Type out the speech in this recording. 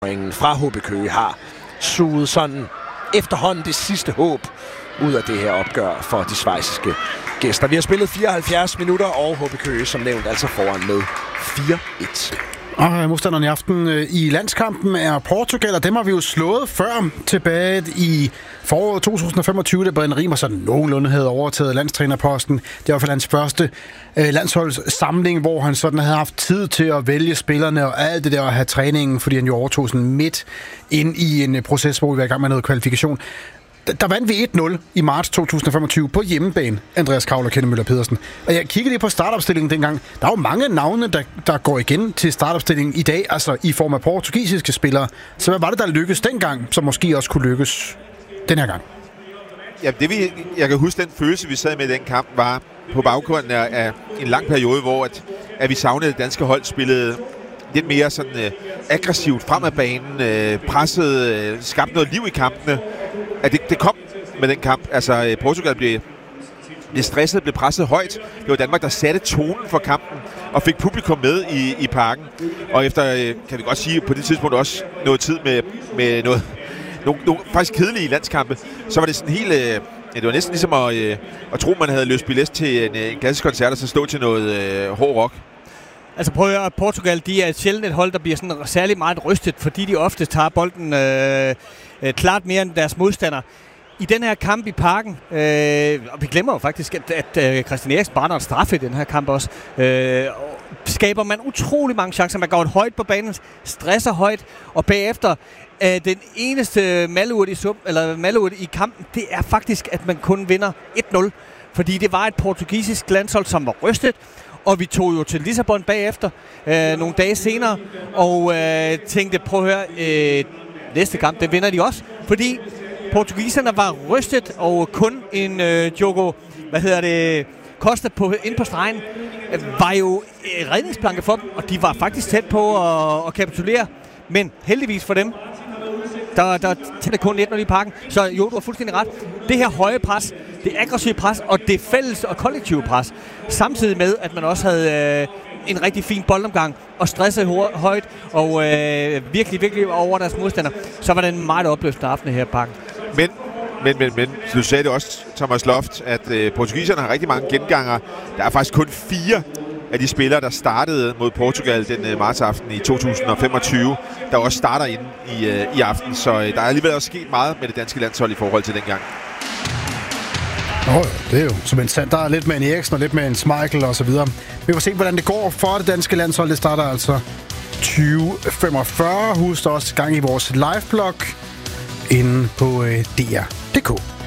fra HB Køge har suget sådan efterhånden det sidste håb ud af det her opgør for de schweiziske gæster. Vi har spillet 74 minutter, og HB Køge, som nævnt, altså foran med 4-1. Og modstanderen i aften i landskampen er Portugal, og dem har vi jo slået før tilbage i foråret 2025, da Brian Riemer sådan nogenlunde havde overtaget landstrænerposten. Det var i hvert fald hans første landsholdssamling, hvor han sådan havde haft tid til at vælge spillerne og alt det der at have træningen, fordi han jo overtog sådan midt ind i en proces, hvor vi var i gang med noget kvalifikation. Der vandt vi 1-0 i marts 2025 på hjemmebane, Andreas Kravl og Kenneth Møller Pedersen. Og jeg kiggede lige på startopstillingen dengang. Der er jo mange navne, der går igen til startopstillingen i dag, altså i form af portugisiske spillere. Så hvad var det, der lykkedes dengang, som måske også kunne lykkes den her gang? Ja, jeg kan huske, den følelse, vi sad med i den kamp, var på baggrunden af en lang periode, hvor at vi savnede, det danske hold spillede lidt mere sådan aggressivt frem ad banen, presset, skabte noget liv i kampene. At det kom med den kamp. Altså, Portugal blev stresset, blev presset højt. Det var Danmark, der satte tonen for kampen og fik publikum med i parken. Og efter, kan vi godt sige, på det tidspunkt også noget tid med nogle faktisk kedelige landskampe, så var det sådan helt... det var næsten ligesom at tro, man havde løst billet til en klassisk koncert og så stå til noget hård rock. Altså prøv at høre, Portugal, de er sjældent et hold, der bliver sådan særlig meget rystet, fordi de ofte tager bolden klart mere end deres modstander. I den her kamp i parken, og vi glemmer jo faktisk, at Christian Eriksen brænder en straffe i den her kamp også, skaber man utrolig mange chancer. Man går højt på banen, stresser højt, og bagefter den eneste malurt i kampen, det er faktisk, at man kun vinder 1-0. Fordi det var et portugisisk landshold, som var rystet, og vi tog jo til Lissabon bagefter, nogle dage senere, og tænkte, prøv at høre, næste kamp, det vinder de også. Fordi portugiserne var rystet, og kun en Diogo, Costa ind på stregen, var jo redningsplanke for dem, og de var faktisk tæt på at kapitulere. Men heldigvis for dem, der tæller kun 1-0 i parken. Så jo, du har fuldstændig ret. Det her høje pres, det aggressive pres, og det fælles og kollektive pres, samtidig med, at man også havde en rigtig fin boldomgang, og stressede højt, og virkelig over deres modstander, så var det en meget opløftende aften her i parken. Men, du sagde det også, Thomas Loft, at portugiserne har rigtig mange gengangere. Der er faktisk kun 4 af de spillere, der startede mod Portugal den martsaften i 2025, der også starter inde i aften. Så der er alligevel også sket meget med det danske landshold i forhold til dengang. Det er jo som en sand. Der er lidt med en Eriksen og lidt med en Schmeichel og så videre. Vi får se, hvordan det går for det danske landshold. Det starter altså 20:45. Husk også gang i vores liveblog inde på DR.dk.